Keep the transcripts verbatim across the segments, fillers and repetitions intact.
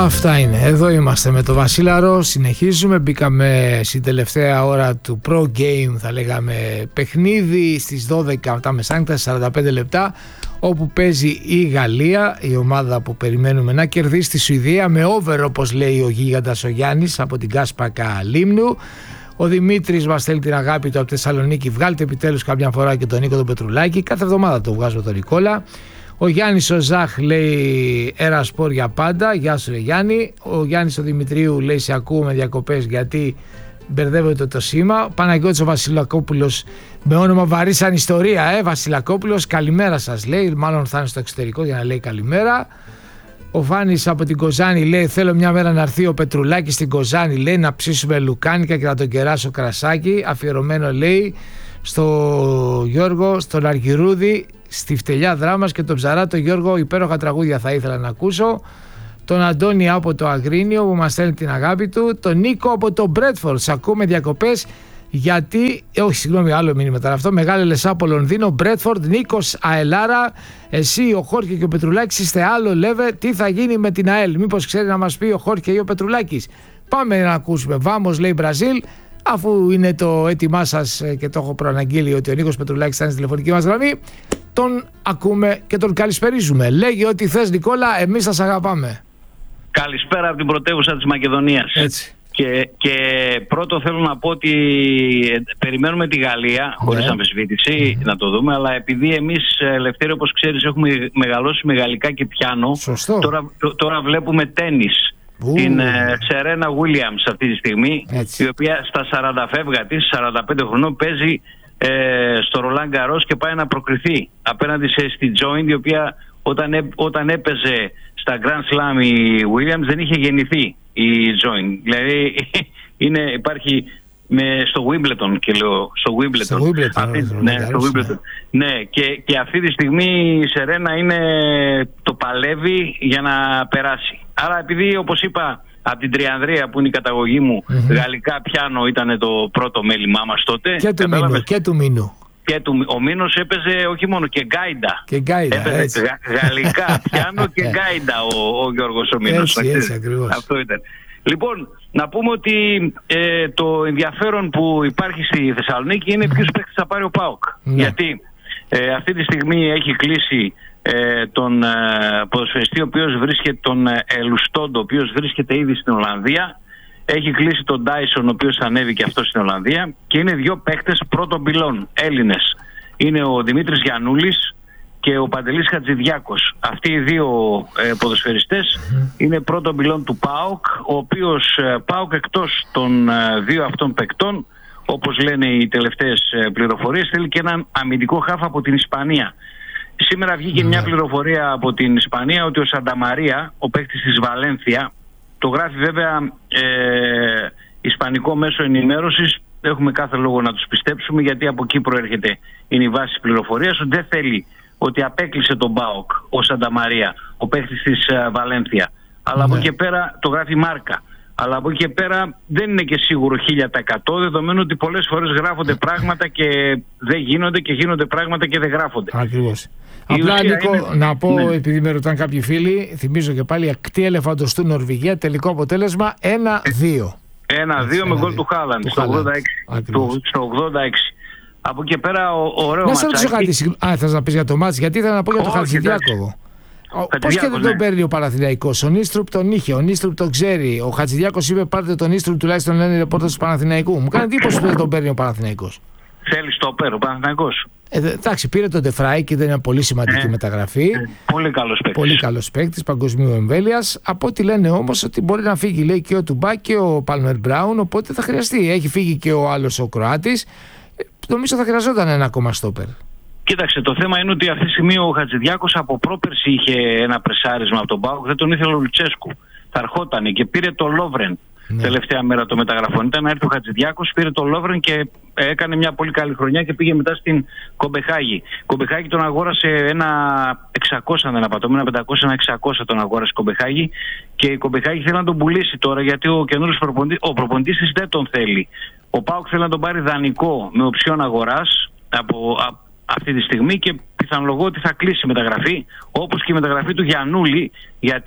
Αυτά είναι. Εδώ είμαστε με το Βασίλαρο. Συνεχίζουμε. Μπήκαμε στην τελευταία ώρα του Pro Game, θα λέγαμε, παιχνίδι στις δώδεκα μετά μεσάνυχτα, σαράντα πέντε λεπτά, όπου παίζει η Γαλλία, η ομάδα που περιμένουμε να κερδίσει τη Σουηδία με over, όπως λέει ο γίγαντας ο Γιάννης από την Κάσπακα Λίμνου. Ο Δημήτρης μας στέλνει την αγάπη του από τη Θεσσαλονίκη. Βγάλτε επιτέλους κάποια φορά και τον Νίκο τον Πετρουλάκη. Κάθε εβδομάδα το βγάζω τον Νικόλα. Ο Γιάννης ο Ζάχ λέει Έρα Σπορ για πάντα. Γεια σου ρε Γιάννη. Ο Γιάννης ο Δημητρίου λέει σε ακούμε διακοπές γιατί μπερδεύεται το σήμα. Παναγιώτης ο Βασιλακόπουλος με όνομα βαρύ σαν ιστορία. Ε, Βασιλακόπουλος, καλημέρα σας λέει. Μάλλον θα είναι στο εξωτερικό για να λέει καλημέρα. Ο Φάνης από την Κοζάνη λέει θέλω μια μέρα να έρθει ο Πετρουλάκης στην Κοζάνη, λέει, να ψήσουμε λουκάνικα και να τον κεράσω κρασάκι. Αφιερωμένο λέει στο Γιώργο, στον Αργυρούδη, στη Φτελιά Δράμας και τον Ψαράτο Γιώργο. Υπέροχα τραγούδια θα ήθελα να ακούσω. Τον Αντώνη από το Αγρίνιο που μας στέλνει την αγάπη του. Τον Νίκο από το Μπρέτφορντ. Σ' ακούμε διακοπές γιατί, ε, όχι συγγνώμη, άλλο μήνυμα τώρα αυτό. Μεγάλη Λεσά από Λονδίνο, Μπρέτφορντ, Νίκος Αελάρα. Εσύ, ο Χόρκε και ο Πετρουλάκης είστε άλλο λέμε. Τι θα γίνει με την ΑΕΛ, μήπως ξέρει να μας πει ο Χόρκε ή ο Πετρουλάκης? Πάμε να ακούσουμε. Βάμος λέει Μπραζίλ. Αφού είναι το έτοιμά σας και το έχω προαναγγείλει ότι ο Νίκος Πετρουλάκης θα είναι στη τηλεφωνική μας γραμμή, τον ακούμε και τον καλησπερίζουμε. Λέγε ό,τι θες Νικόλα, εμείς θα σ' αγαπάμε. Καλησπέρα από την πρωτεύουσα της Μακεδονίας. Έτσι. Και, και πρώτο θέλω να πω ότι περιμένουμε τη Γαλλία, χωρίς ναι. αμφισβήτηση, mm. να το δούμε, αλλά επειδή εμείς, Ελευθέρη, όπως ξέρεις, έχουμε μεγαλώσει με γαλλικά και πιάνο, τώρα, τώρα βλέπουμε τένις. Ου. Την Σερένα Βίλιαμς αυτή τη στιγμή, έτσι, η οποία στα σαράντα φεύγα της, σαράντα πέντε χρονών, παίζει ε, στο Ρολάν Γκαρός και πάει να προκριθεί απέναντι σε στη Joint, η οποία όταν, έ, όταν έπαιζε στα Grand Slam η Williams δεν είχε γεννηθεί η Joint. Δηλαδή είναι, υπάρχει με, στο Wimbledon και λέω στο Wimbledon. Στο Wimbledon, αυτή, ναι, στο Wimbledon. Ναι, και, και αυτή τη στιγμή η Σερένα είναι, το παλεύει για να περάσει. Άρα επειδή, όπως είπα, από την Τριανδρία που είναι η καταγωγή μου, mm-hmm. γαλλικά πιάνο ήταν το πρώτο μέλημά μας τότε. Και του Μίνου. Και του Μίνου. Και του, ο Μίνος έπαιζε όχι μόνο και γκάιντα. Και γκάιντα, έπαιζε έτσι. Γα, γαλλικά πιάνο και γκάιντα ο, ο Γιώργος ο Μίνος. Έτσι, έτσι ακριβώς. Αυτό ήταν. Λοιπόν, να πούμε ότι ε, το ενδιαφέρον που υπάρχει στη Θεσσαλονίκη είναι ποιους παίκτες θα πάρει ο ΠΑΟΚ. Mm. Γιατί ε, αυτή τη στιγμή έχει κλείσει ε, τον ε, ποδοσφαιριστή ο οποίος βρίσκεται, τον ε, Λουστόντο, ο οποίος βρίσκεται ήδη στην Ολλανδία. Έχει κλείσει τον Ντάισον, ο οποίος ανέβηκε αυτό στην Ολλανδία. Και είναι δύο παίκτες πρώτων πυλών, Έλληνες. Είναι ο Δημήτρης Γιαννούλης και ο Παντελής Χατζηδιάκος. Αυτοί οι δύο ε, ποδοσφαιριστές mm-hmm. είναι πρώτων πυλών του ΠΑΟΚ, ο οποίος ε, ΠΑΟΚ εκτός των ε, δύο αυτών παικτών, όπως λένε οι τελευταίες ε, πληροφορίες, θέλει και έναν αμυντικό χάφ από την Ισπανία. Σήμερα βγήκε mm-hmm. μια πληροφορία από την Ισπανία ότι ο Σανταμαρία, ο παίκτης της Βαλένθια, το γράφει βέβαια ε, ισπανικό μέσο ενημέρωσης, έχουμε κάθε λόγο να τους πιστέψουμε γιατί από εκεί προέρχεται είναι η βάση της πληροφορίας, ότι δεν θέλει, ότι απέκλεισε τον ΠΑΟΚ ο Σανταμαρία, ο παίκτης της uh, Βαλένθια. Αλλά ναι. από εκεί πέρα το γράφει Μάρκα. Αλλά από εκεί και πέρα δεν είναι και σίγουρο χίλια τοις εκατό, δεδομένου ότι πολλές φορές γράφονται πράγματα και δεν γίνονται και γίνονται πράγματα και δεν γράφονται. Ακριβώς. Απλά Νίκο, είναι... να πω, ναι. επειδή με ρωτάνε κάποιοι φίλοι, θυμίζω και πάλι ακτή ελεφαντοστού Νορβηγία, τελικό αποτέλεσμα ένα δύο. ένα δύο με γκολ του Χάλαντ στο ογδόντα έξι. Στο ογδόντα έξι. Από εκεί πέρα ο, ωραίο ματσάκι. Α, θες να πεις για το μάτς, γιατί ήθελα να πω για το Χατζηδιάκο. Πώς και δεν τον παίρνει ο Παναθηναϊκός? Ο Νίστρουπ τον είχε, ο Νίστρουπ τον ξέρει. Ο Χατζηδιάκος είπε πάρτε τον Νίστρουπ, τουλάχιστον λένε οι ρεπόρτες του Παναθηναϊκού. Μου κάνει εντύπωση που δεν τον παίρνει ο Παναθηναϊκός. Θέλει το πέρα ο Παναθηναϊκός. Ε, εντάξει, πήρε τον Ντεφράι και δεν είναι πολύ σημαντική ε, μεταγραφή. Ε, πολύ καλός παίκτης. Πολύ καλός παίκτης, παγκοσμίου εμβέλειας. Από ό,τι λένε όμως ότι μπορεί να φύγει, λέει, και ο Τουμπά και ο Πάλμερ Μπράουν. Οπότε θα χρειαστεί. Έχει φύγει και ο άλλος ο Κροάτης. Ε, νομίζω θα χρειαζόταν ένα ακόμα στόπερ. Κοίταξε, το θέμα είναι ότι αυτή τη στιγμή ο Χατζηδιάκος από πρόπερση είχε ένα πρεσάρισμα από τον ΠΑΟΚ. Δεν τον ήθελε ο Λουτσέσκου. Θα ερχότανε και πήρε το Λόβρεν. Ναι. Τελευταία μέρα των μεταγραφών ήταν να έρθει ο Χατζηδιάκος, πήρε το Λόβρεν και έκανε μια πολύ καλή χρονιά και πήγε μετά στην Κομπεχάγη. Κομπεχάγη τον αγόρασε ένα εξακόσια, δεν απατώ, ένα πεντακόσια, ένα εξακόσια τον αγόρασε Κομπεχάγη και η Κομπεχάγη θέλει να τον πουλήσει τώρα γιατί ο καινούργιος προπονητής, ο προπονητής της δεν τον θέλει. Ο ΠΑΟΚ θέλει να τον πάρει δανεικό με οψιόν αγοράς από, από αυτή τη στιγμή και πιθανολογώ ότι θα κλείσει η μεταγραφή, όπως και η μεταγραφή του Γιαννούλη, γιατί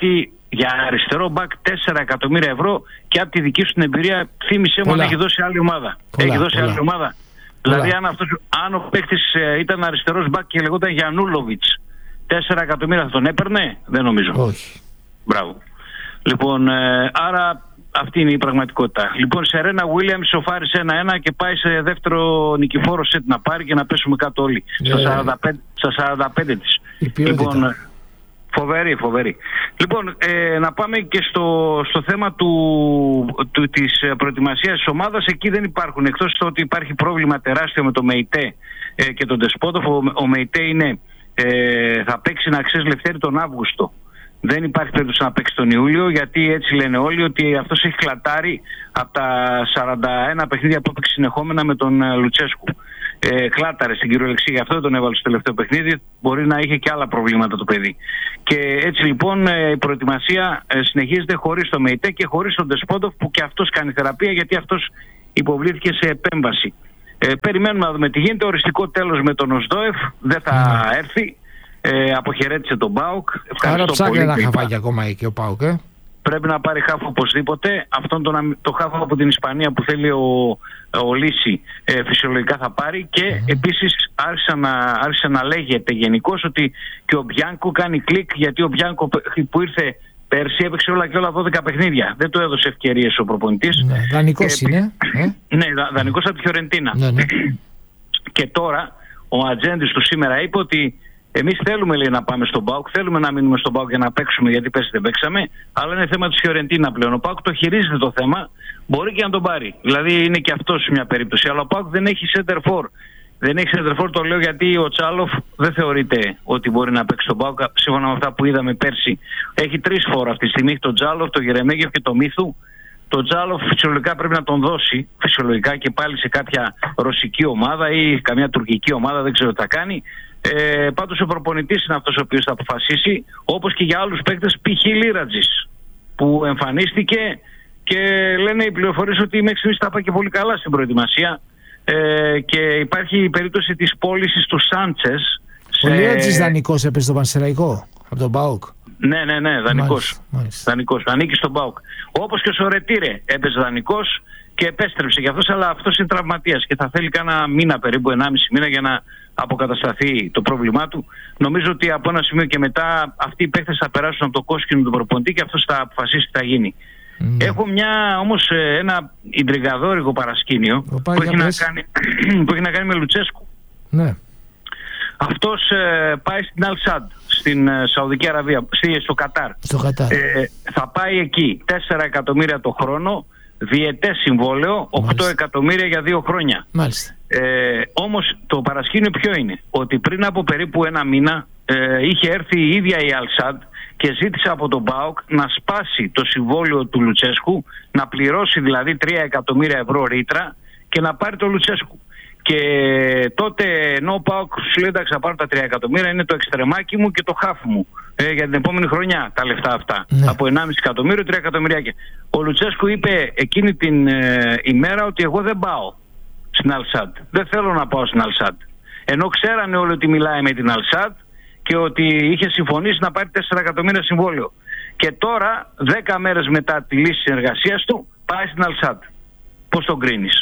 Για αριστερό μπακ τέσσερα εκατομμύρια ευρώ και από τη δική σου την εμπειρία θύμισε μου αν έχει δώσει άλλη ομάδα. Πολλά, έχει δώσει πολλά. άλλη ομάδα. Πολλά. Δηλαδή αν, αυτός, αν ο παίκτης ε, ήταν αριστερός μπακ και λεγόταν Γιαννούλοβιτς, τέσσερα εκατομμύρια θα τον έπαιρνε? Δεν νομίζω. Όχι. Μπράβο. Λοιπόν, ε, άρα αυτή είναι η πραγματικότητα. Λοιπόν, Σερένα Βίλιαμς σοφάρισε ένα ένα και πάει σε δεύτερο νικηφόρο σετ να πάρει και να πέσουμε κάτω όλοι. Yeah. Στα σαράντα πέντε, στα σαράντα πέντε της. Λοιπόν, φοβερή, φοβερή. Λοιπόν, ε, να πάμε και στο, στο θέμα του, του, της προετοιμασίας της ομάδας. Εκεί δεν υπάρχουν, εκτός το ότι υπάρχει πρόβλημα τεράστιο με το ΜΕΙΤΕ ε, και τον Ντεσπότοφ. Ο, ο ΜΕΙΤΕ είναι, ε, θα παίξει, να ξέρεις, Λευτέρη, τον Αύγουστο. Δεν υπάρχει περίπτωση να παίξει τον Ιούλιο, γιατί έτσι λένε όλοι ότι αυτός έχει κλατάρει από τα σαράντα ένα παιχνίδια που έπαιξε συνεχόμενα με τον Λουτσέσκου. Ε, κλάταρε στην κυριολεξία, γι' αυτό δεν τον έβαλε στο τελευταίο παιχνίδι. Μπορεί να είχε και άλλα προβλήματα το παιδί. Και έτσι λοιπόν η προετοιμασία συνεχίζεται χωρίς το ΜΕΙΤΕ και χωρίς τον Ντεσπότοφ, που και αυτός κάνει θεραπεία, γιατί αυτός υποβλήθηκε σε επέμβαση. Ε, περιμένουμε να δούμε τι γίνεται. Οριστικό τέλος με τον Οσδόεφ δεν θα mm. έρθει. Ε, αποχαιρέτησε τον ΠΑΟΚ. Άρα ψάχνει ένα χαφάκι ακόμα και ο ΠΑΟΚ, ε? Πρέπει να πάρει χάφο οπωσδήποτε. Αυτόν τον, το χάφο από την Ισπανία που θέλει ο, ο Λύση ε, φυσιολογικά θα πάρει. Και mm-hmm. επίσης άρχισε να, άρχισε να λέγεται γενικώς ότι και ο Μπιάνκο κάνει κλικ, γιατί ο Μπιάνκο που ήρθε πέρσι έπαιξε όλα και όλα δώδεκα παιχνίδια. Δεν του έδωσε ευκαιρίες ο προπονητής. Ναι, δανεικός ε, είναι. Ε? Ναι, δα, δανεικός από τη Φιωρεντίνα. Ναι, ναι. Και τώρα ο ατζέντης του σήμερα είπε ότι εμείς θέλουμε, λέει, να πάμε στον ΠΑΟΚ, θέλουμε να μείνουμε στον ΠΑΟΚ για να παίξουμε, γιατί πέρσι δεν παίξαμε, αλλά είναι θέμα της Φιωρεντίνα πλέον. Ο ΠΑΟΚ το χειρίζεται το θέμα, μπορεί και να τον πάρει. Δηλαδή είναι και αυτός μια περίπτωση. Αλλά ο ΠΑΟΚ δεν έχει center for. Δεν έχει center for, το λέω γιατί ο Τσάλοφ δεν θεωρείται ότι μπορεί να παίξει στον ΠΑΟΚ, σύμφωνα με αυτά που είδαμε πέρσι. Έχει τρεις φόρ αυτή τη στιγμή, τον Τσάλοφ, τον Γερεμέγεφ και τον Μίθου. Τον Τσάλοφ φυσιολογικά πρέπει να τον δώσει, φυσιολογικά, και πάλι σε κάποια ρωσική ομάδα ή καμιά τουρκική ομάδα, δεν ξέρω τι θα κάνει. Ε, πάντως ο προπονητής είναι αυτός ο οποίος θα αποφασίσει, όπως και για άλλους παίκτες, π.χ. Λίρατζης που εμφανίστηκε και λένε οι πληροφορίες ότι μέχρι στιγμής τα πάει και πολύ καλά στην προετοιμασία, ε, και υπάρχει η περίπτωση της πώλησης του Σάντσες. Ο Λίρατζης δανεικός έπαιζε στο Πανσεραϊκό από τον ΠΑΟΚ. Ναι, ναι, ναι, δανεικός. Δανεικός, ανήκει στον ΠΑΟΚ. Όπως και ο Σορετήρε έπαιζε δανεικός και επέστρεψε για αυτός, αλλά αυτός είναι τραυματίας και θα θέλει κάνα μήνα, περίπου ενάμιση μήνα, για να αποκατασταθεί το πρόβλημά του. Νομίζω ότι από ένα σημείο και μετά αυτοί οι παίκτες θα περάσουν από το κόσκινο του προπονητή και αυτός θα αποφασίσει τι θα γίνει. Mm. Έχω μια, όμως, ένα ιντριγκαδόρικο παρασκήνιο που έχει, να κάνει, που έχει να κάνει με Λουτσέσκου. Ναι. Αυτός ε, πάει στην Αλ-Σαντ, στην ε, Σαουδική Αραβία, στη, στο Κατάρ. Στο Κατάρ. Ε, θα πάει εκεί τέσσερα εκατομμύρια το χρόνο, διετές συμβόλαιο, οκτώ εκατομμύρια για δύο χρόνια. Μάλιστα. Ε, όμως το παρασκήνιο ποιο είναι? Ότι πριν από περίπου ένα μήνα ε, είχε έρθει η ίδια η Αλ-Σαντ και ζήτησε από τον ΠΑΟΚ να σπάσει το συμβόλαιο του Λουτσέσκου, να πληρώσει δηλαδή τρία εκατομμύρια ευρώ ρήτρα και να πάρει το Λουτσέσκου. Και τότε, ενώ ο ΠΑΟΚ σου λέει εντάξει, θα πάρω τα τρία εκατομμύρια, είναι το εξτρεμάκι μου και το χάφ μου ε, για την επόμενη χρονιά τα λεφτά αυτά. Ναι. Από ενάμιση εκατομμύριο, τρία εκατομμυριάκια. Ο Λουτσέσκου είπε εκείνη την ε, ημέρα ότι εγώ δεν πάω στην Αλ-Σαντ. Δεν θέλω να πάω στην Αλ-Σαντ. Ενώ ξέρανε όλοι ότι μιλάει με την Αλ-Σαντ και ότι είχε συμφωνήσει να πάρει τέσσερα εκατομμύρια συμβόλαιο. Και τώρα, δέκα μέρες μετά τη λύση συνεργασίας του, πάει στην Αλ-Σαντ. Πώς τον κρίνεις?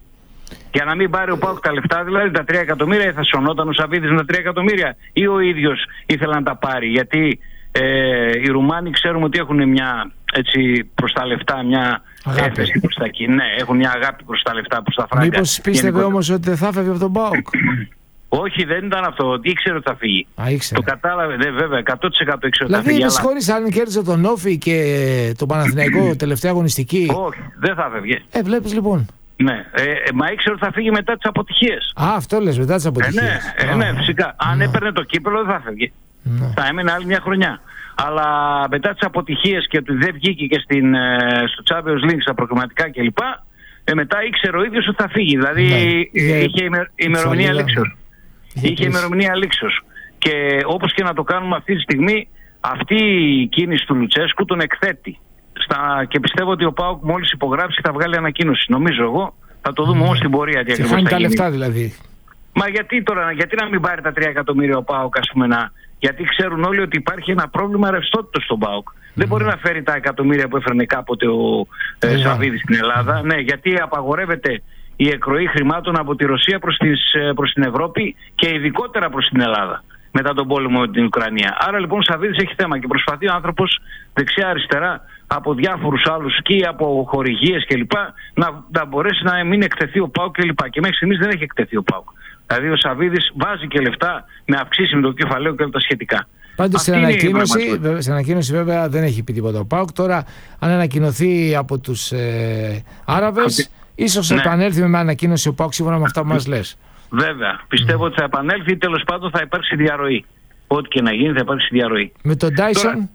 Για να μην πάρει ο ΠΑΟΚ τα λεφτά, δηλαδή τα τρία εκατομμύρια, θα σωνόταν ο Σαββίδης με τα τρία εκατομμύρια, ή ο ίδιος ήθελε να τα πάρει? Γιατί ε, οι Ρουμάνοι ξέρουμε ότι έχουν μια, έτσι, προς τα λεφτά, μια έφεση προς τα εκεί. Ναι, έχουν μια αγάπη προς τα λεφτά, προς τα φράγκα. Μήπως πίστευε όμως ότι δεν θα φεύγει από τον ΠΑΟΚ? Όχι, δεν ήταν αυτό. Ήξερε ότι θα φύγει. Α, ήξερε. Το κατάλαβε, ναι, βέβαια, εκατό τοις εκατό ήξερε ότι δηλαδή, θα φύγει. Δηλαδή, με συγχωρείς, αν κέρδιζε τον Όφη και τον Παναθηναϊκό τελευταία αγωνιστική. Όχι, δεν θα φεύγει. Ε, βλέπεις λοιπόν. Ναι, ε, ε, μα ήξερε ότι θα φύγει μετά τις αποτυχίες. Α, αυτό λες, μετά τις αποτυχίες. Ε, ναι, ε, ναι, φυσικά. Αν ναι. έπαιρνε το κύπελο δεν θα φεύγει. Ναι. Θα έμενε άλλη μια χρονιά. Αλλά μετά τις αποτυχίες και ότι δεν βγήκε και στην, στο Champions League, στα προκριματικά κλπ. Ε, μετά ήξερε ο ίδιος ότι θα φύγει. Δηλαδή ναι. είχε ime, ημερομηνία λήξεως. Είχε ημερομηνία λήξεως. Και όπως και να το κάνουμε αυτή τη στιγμή, αυτή η κίνηση του Λουτσέσκου τον εκθέτει. Στα, και πιστεύω ότι ο ΠΑΟΚ μόλις υπογράψει θα βγάλει ανακοίνωση. Νομίζω εγώ. Θα το δούμε mm. όμως στην πορεία. Και χάνει τα λεφτά δηλαδή. Μα γιατί τώρα, γιατί να μην πάρει τα τρία εκατομμύρια ο ΠΑΟΚ, ας πούμε, να, γιατί ξέρουν όλοι ότι υπάρχει ένα πρόβλημα ρευστότητας στον ΠΑΟΚ. Δεν μπορεί να φέρει τα εκατομμύρια που έφερνε κάποτε ο ε, yeah. Σαββίδης στην Ελλάδα. Mm. Ναι, γιατί απαγορεύεται η εκροή χρημάτων από τη Ρωσία προς, τις, προς την Ευρώπη και ειδικότερα προς την Ελλάδα μετά τον πόλεμο με την Ουκρανία. Άρα λοιπόν ο Σαββίδης έχει θέμα και προσπαθεί ο άνθρωπος δεξιά-αριστερά από διάφορους άλλους και από χορηγίες κλπ. Να, να μπορέσει να μην εκτεθεί ο ΠΑΟΚ κλπ. Και μέχρι στιγμής δεν έχει εκτεθεί ο ΠΑΟΚ. Δηλαδή ο Σαββίδης βάζει και λεφτά με αυξήσεις με το κεφαλαίο και όλα τα σχετικά. Πάντως στην ανακοίνωση, στην ανακοίνωση βέβαια δεν έχει πει τίποτα ο ΠΑΟΚ. Τώρα αν ανακοινωθεί από τους ε, Άραβες, Αυτή... ίσως ναι. επανέλθει με ανακοίνωση ο ΠΑΟΚ σύμφωνα με αυτά που μας λες. Βέβαια. Πιστεύω mm. ότι θα επανέλθει ή τέλος πάντων θα υπάρξει διαρροή. Ό,τι και να γίνει θα υπάρξει διαρροή. Με τον Τάισον.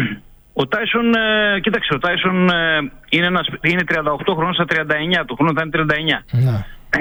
Ο Τάισον, ε, κοίταξε, ο Τάισον ε, είναι, ένας, είναι τριάντα οκτώ χρόνων στα τριάντα εννιά. Του χρόνου θα είναι τριάντα εννιά. Mm.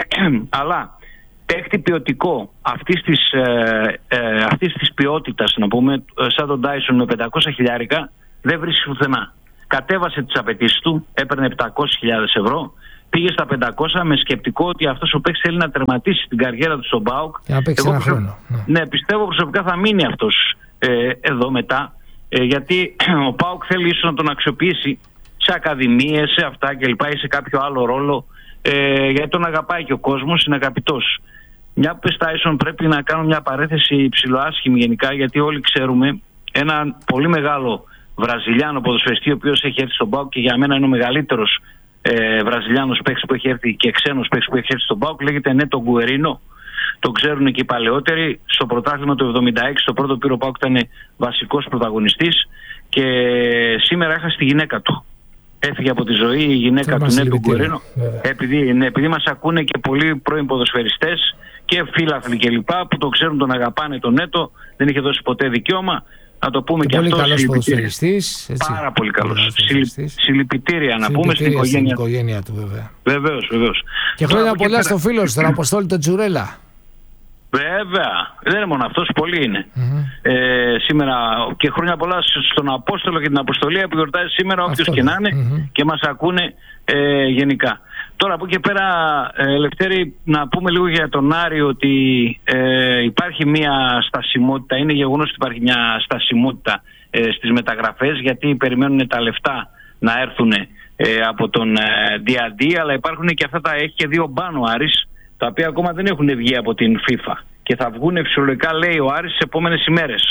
Αλλά παίχτη ποιοτικό αυτής της, ε, ε, αυτής της ποιότητας, να πούμε, σαν τον Τάισον με πεντακόσια χιλιάρικα, δεν βρίσκει πουθενά. Κατέβασε τις απαιτήσεις του, έπαιρνε επτακόσιες χιλιάδες ευρώ. Πήγε στα πεντακόσια με σκεπτικό ότι αυτός ο παίκτης θέλει να τερματίσει την καριέρα του στον ΠΑΟΚ. Για να παίξει ένα χρόνο. Ναι, πιστεύω προσωπικά θα μείνει αυτός ε, εδώ μετά. Ε, γιατί ο ΠΑΟΚ θέλει ίσως να τον αξιοποιήσει σε ακαδημίες, σε αυτά κλπ. Ή σε κάποιο άλλο ρόλο. Ε, γιατί τον αγαπάει και ο κόσμος, είναι αγαπητός. Μια που πες Τάισον, πρέπει να κάνω μια παρέθεση ψιλοάσχημη γενικά, γιατί όλοι ξέρουμε ένα πολύ μεγάλο Βραζιλιάνο ποδοσφαιριστή, ο οποίος έχει έρθει στον ΠΑΟΚ και για μένα είναι ο μεγαλύτερος Ε, Βραζιλιάνος παίκτης που έχει έρθει και ξένος παίκτης που έχει έρθει στον ΠΑΟΚ, λέγεται Νέτο Γκουερίνο. Το ξέρουν και οι παλαιότεροι. Στο πρωτάθλημα του εβδομήντα έξι, το πρώτο πήρε ο ΠΑΟΚ, ήταν βασικός πρωταγωνιστής και σήμερα έχασε τη γυναίκα του. Έφυγε από τη ζωή η γυναίκα του Νέτο Γκουερίνο. Επειδή, ναι, επειδή μας ακούνε και πολλοί πρώην ποδοσφαιριστές και φίλαθλοι κλπ. Που το ξέρουν, τον αγαπάνε τον Νέτο, δεν είχε δώσει ποτέ δικαίωμα. Να το πούμε και, και πολύ αυτό. Καλός ποδοσφαιριστής. Πάρα πολύ καλός. Συλληπιτήρια να πούμε στην οικογένεια, στην οικογένεια του, βέβαια. Βεβαίως, βεβαίως. Και χρόνια πολλά πέρα... στο φίλο σου, τον Αποστόλη τον Τζουρέλα. Βέβαια. Δεν είναι μόνο αυτός, πολλοί είναι. Mm-hmm. Ε, σήμερα και χρόνια πολλά στον Απόστολο και την Αποστολία που γιορτάζει σήμερα, όποιος και να είναι, mm-hmm. και μας ακούνε ε, γενικά. Τώρα από εκεί πέρα, ε, Λευτέρη, να πούμε λίγο για τον Άρη ότι ε, υπάρχει μια στασιμότητα, είναι γεγονός ότι υπάρχει μια στασιμότητα ε, στις μεταγραφές, γιατί περιμένουν τα λεφτά να έρθουν ε, από τον ε, ντι εν ντι, αλλά υπάρχουν και αυτά τα, έχει και δύο μπαν ο Άρης, τα οποία ακόμα δεν έχουν βγει από την FIFA και θα βγουν φυσιολογικά, λέει ο Άρης, τις επόμενες ημέρες.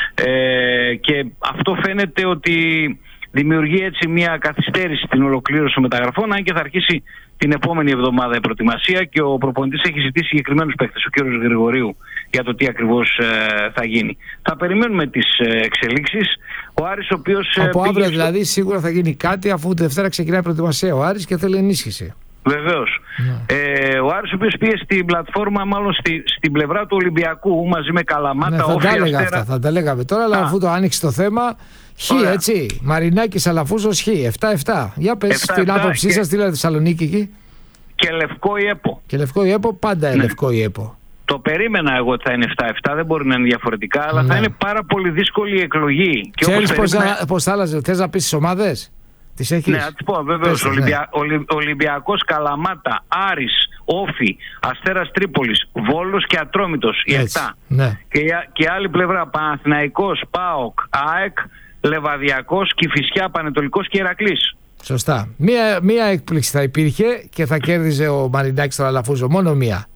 Ε, και αυτό φαίνεται ότι δημιουργεί έτσι μια καθυστέρηση στην ολοκλήρωση των μεταγραφών, αν και θα αρχίσει την επόμενη εβδομάδα η προετοιμασία και ο προπονητής έχει ζητήσει συγκεκριμένους παίκτες, ο κύριος Γρηγορίου, για το τι ακριβώς ε, θα γίνει. Θα περιμένουμε τις ε, εξελίξεις. Ο Άρης, ο οποίος. Από ε, αύριο δηλαδή σίγουρα θα γίνει κάτι, αφού τη Δευτέρα ξεκινάει η προετοιμασία ο Άρης και θέλει ενίσχυση. Βεβαίως. Ναι. Ε, ο Άρης, ο οποίος πήγε στην πλατφόρμα, μάλλον στη, στην πλευρά του Ολυμπιακού, μαζί με Καλαμάτα, ναι, θα τα έλεγα αυτά, θα τα λέγαμε τώρα, αλλά αφού το άνοιξε το θέμα. Χ, ωραία. Έτσι. Μαρινάκης Αλαφούζος Χ. επτά επτά. Για πες την άποψή σας, τι λέτε Θεσσαλονίκη εκεί. Και Λευκό Ιέπο. Και Λευκό Ιέπο, πάντα ναι. Λευκό Ιέπο. Το περίμενα εγώ ότι θα είναι επτά επτά, δεν μπορεί να είναι διαφορετικά, αλλά ναι. θα είναι πάρα πολύ δύσκολη η εκλογή. Ξέρεις πώς περίμενα... θα, θα άλλαζε, θες να πεις τις ομάδες. Τις έχεις. Ναι, να τις πω βεβαίως. Ολυμπια... ναι. Ολυμπιακός, Καλαμάτα, Άρης, Όφη, Αστέρας Τρίπολης, Βόλος και Ατρόμητος. Οι επτά. Ναι. Και, και άλλη πλευρά, Παναθηναϊκός, ΠΑΟΚ, ΑΕΚ, Λεβαδιακός, Κηφισιά, Πανετολικός και Ηρακλής. Σωστά. Μία, μία έκπληξη θα υπήρχε και θα κέρδιζε ο Μαρινάκης τον Αλαφούζο. Μόνο μία.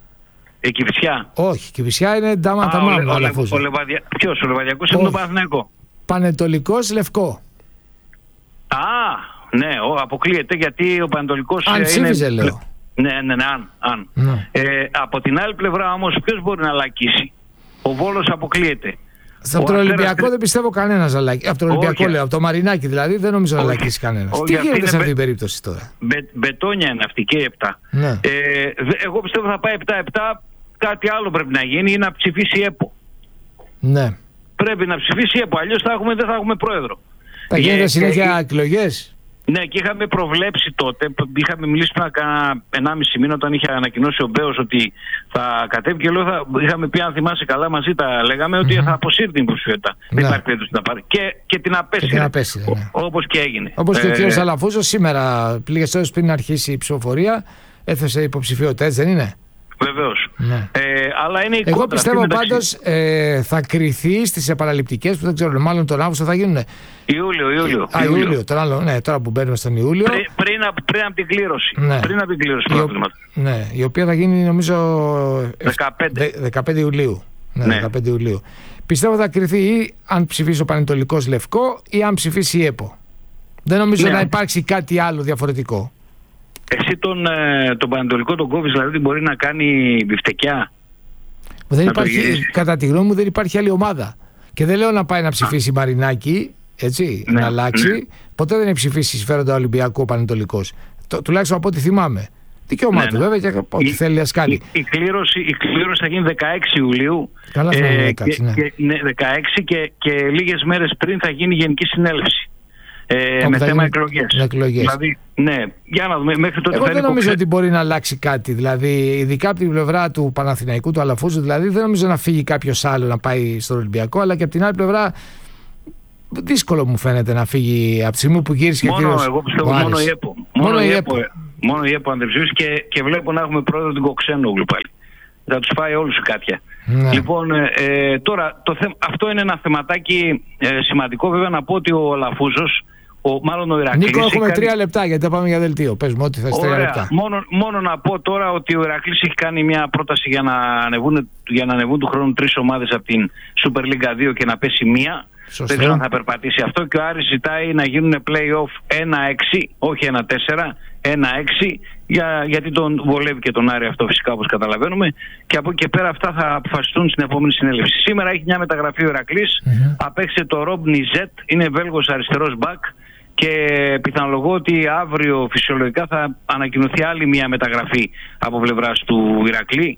Η Κηφισιά. Όχι, η Κηφισιά είναι ντάμα τα μάλλον. Ο, ο, ο, ο Λεβαδια... Ποιος, ο Λεβαδιακός είναι τον Παναθηναϊκό. Πανετολικός Λευκό. Α, ναι, ο, αποκλείεται γιατί ο Πανετολικός. Αν ψήφιζε, είναι... λέω. Ναι, ναι, ναι, αν. αν. Ναι. Ε, από την άλλη πλευρά όμως, ποιος μπορεί να λακίσει. Ο Βόλος αποκλείεται. Από τον Ολυμπιακό αστέρα... δεν πιστεύω κανένα να λακίσει. Από τον Ολυμπιακό όχι. Λέω, από το Μαρινάκι δηλαδή δεν νομίζω όχι. Να λακίσει κανένα. Τι γίνεται σε αυτή την περίπτωση τώρα. Μπε, μπετόνια είναι αυτή και επτά. Ναι. Ε, εγώ πιστεύω θα πάει επτά επτά. Κάτι άλλο πρέπει να γίνει ή να ψηφίσει η ΕΠΟ. Ναι. Πρέπει να ψηφίσει η ΕΠΟ. Αλλιώς θα έχουμε, δεν θα έχουμε πρόεδρο. Θα γίνεται συνέχεια εκλογές. Ναι, και είχαμε προβλέψει τότε, είχαμε μιλήσει πριν κάνα ενάμιση μήνα όταν είχε ανακοινώσει ο Μπέος ότι θα κατέβει και λέω, θα, είχαμε πει αν θυμάσαι καλά μαζί τα λέγαμε ότι mm-hmm. θα αποσύρει την υποψηφιότητα. Ναι. Δεν υπάρχει περίπτωση να πάρει. Και, και την απέσυρε. Ναι. Όπως και έγινε. Όπως και ο κ. Αλαφούζος σήμερα, λίγες ώρες πριν αρχίσει η ψηφοφορία, έθεσε υποψηφιότητα, έτσι δεν είναι. Βεβαίως. Ναι. Ε, αλλά είναι η Εγώ κόντρα, πιστεύω μεταξύ... πάντως ε, θα κριθεί στις επαναληπτικές που δεν ξέρω, μάλλον τον Αύγουστο θα γίνουν. Ιούλιο, Ιούλιο. Α, Ιούλιο. Ιούλιο. Τώρα, ναι, τώρα που μπαίνουμε στον Ιούλιο. Πριν, πριν, πριν από την κλήρωση. Ναι. Πριν από την κλήρωση η, ναι, η οποία θα γίνει νομίζω δεκαπέντε, δεκαπέντε Ιουλίου. Ναι, ναι. δεκαπέντε Ιουλίου. Πιστεύω θα κριθεί ή αν ψηφίσει ο Πανετολικός Λευκό ή αν ψηφίσει η ΕΠΟ. Δεν νομίζω ναι. να υπάρξει κάτι άλλο διαφορετικό. Εσύ τον, τον Πανετολικό τον κόβεις, δηλαδή μπορεί να κάνει μπιφτεκιά. Δεν υπάρχει, κατά τη γνώμη μου δεν υπάρχει άλλη ομάδα. Και δεν λέω να πάει να ψηφίσει Μαρινάκη, έτσι, ναι, να αλλάξει. Ναι. Ποτέ δεν έχει ψηφίσει συμφέροντα Ολυμπιακό ο Πανετολικός. Το, τουλάχιστον από ό,τι θυμάμαι. Δικαίωμά ναι, του ναι. βέβαια και ό,τι θέλει ας κάνει. Η, η, κλήρωση, η κλήρωση θα γίνει δεκαέξι Ιουλίου. Καλά θα είναι δεκαέξι, ναι. Και, ναι, δεκαέξι και, και λίγες μέρες πριν θα γίνει η Γενική Συνέλευση. Ε, με θέμα εκλογές. Δηλαδή, ναι, για να δούμε. Μέχρι τότε Εγώ θα δεν νομίζω υποξέ... ότι μπορεί να αλλάξει κάτι. Δηλαδή, ειδικά από την πλευρά του Παναθηναϊκού, του Αλαφούζου, δηλαδή δεν νομίζω να φύγει κάποιος άλλο να πάει στον Ολυμπιακό, αλλά και από την άλλη πλευρά δύσκολο μου φαίνεται να φύγει από τη στιγμή που γύρισε μόνο, και κύριος. Εγώ πιστεύω μόνο η ΕΠΟ. Μόνο, μόνο η ΕΠΟ. Μόνο η ΕΠΟ αν δεν ψηφίσει και, και βλέπω να έχουμε πρόεδρο την Κοξένογλου πάλι. Θα τους φάει όλους κάτια. Ναι. Λοιπόν, ε, τώρα το θε... αυτό είναι ένα θεματάκι ε, σημαντικό. Βέβαια να πω ότι ο Λαφούζος, ο, μάλλον ο Ηρακλής... Νίκο, έχουμε κάνει... τρία λεπτά γιατί θα πάμε για δελτίο. Πες μου ό,τι θες, τρία λεπτά. Μόνο, μόνο να πω τώρα ότι ο Ηρακλής έχει κάνει μια πρόταση για να ανεβούν, για να ανεβούν του χρόνου τρεις ομάδες από την Super League δύο και να πέσει μία. Σωστό. Δεν ξέρω αν θα περπατήσει αυτό και ο Άρης ζητάει να γίνουν play-off ένα έξι, όχι ένα τέσσερα, ένα έξι, για, γιατί τον βολεύει και τον Άρη αυτό φυσικά όπως καταλαβαίνουμε, και από εκεί και πέρα αυτά θα αποφασιστούν στην επόμενη συνέλευση. Σήμερα έχει μια μεταγραφή ο Ηρακλής, mm-hmm. απέξε το Ρομπ Νιζέτ, είναι Βέλγος αριστερός μπακ και πιθανολογώ ότι αύριο φυσιολογικά θα ανακοινωθεί άλλη μια μεταγραφή από πλευράς του Ηρακλή,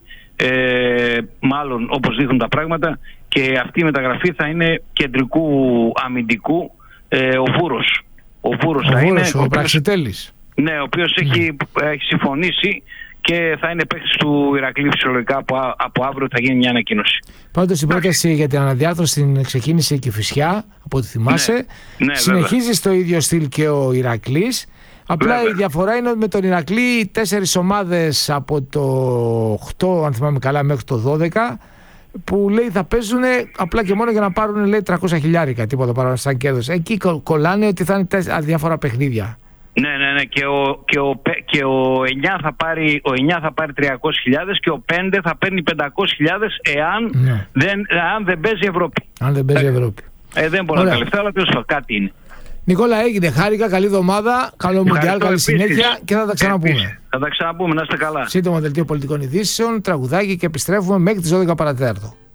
ε, μάλλον όπως δείχνουν τα πράγματα, και αυτή η μεταγραφή θα είναι κεντρικού αμυντικού, ε, ο Βούρος. Ο Βούρος θα Βούρος, είναι... Ο, ο Πραξιτέλης. Ναι, ο οποίος mm. έχει, έχει συμφωνήσει και θα είναι παίκτης του Ηρακλή φυσιολογικά. Από, από αύριο θα γίνει μια ανακοίνωση. Πάντως η πρόταση για την αναδιάρθρωση την ξεκίνησε η Κηφισιά, από ό,τι θυμάσαι. Ναι, ναι, συνεχίζει στο ίδιο στυλ και ο Ηρακλής. Απλά βέβαια. Η διαφορά είναι ότι με τον Ηρακλή τέσσερις ομάδες από το οκτώ, αν θυμάμαι καλά, μέχρι το δώδεκα, που λέει θα παίζουν απλά και μόνο για να πάρουν λέει τριακόσια χιλιάρικα, τίποτα παρά σαν κέρδος. Εκεί κολλάνε ότι θα είναι τέσσερα, διάφορα παιχνίδια. Ναι, ναι, ναι. Και ο, και ο, και ο εννιά θα πάρει, ο εννιά θα πάρει τριακόσιες χιλιάδες και ο πέντε θα παίρνει πεντακόσιες χιλιάδες εάν, ναι. δεν, εάν δεν παίζει Ευρώπη. Αν δεν παίζει Ευρώπη. Ε, δεν μπορώ να τα λεφτά, αλλά τέλος πάντων κάτι είναι. Νικόλα, έγινε. Χάρηκα. Καλή εβδομάδα. Καλό Μουντιάλ. Καλή συνέχεια. Και θα τα ξαναπούμε. Επίσης. Θα τα ξαναπούμε. Να είστε καλά. Σύντομο δελτίο πολιτικών ειδήσεων, τραγουδάκι και επιστρέφουμε μέχρι τις δώδεκα παρατέταρτο.